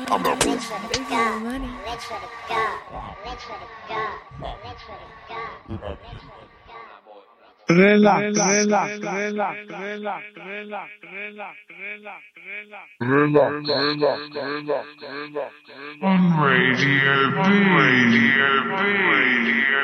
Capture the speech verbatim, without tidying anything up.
I'm not Rich broke. for the Big God. for the money. Rich for the God. Rich for the God. Rich for the God. Rich for the God. Relax, relax, relax, relax, relax, relax, relax, relax. Relax, relax, relax, relax, relax. On Radio On B. Radio B.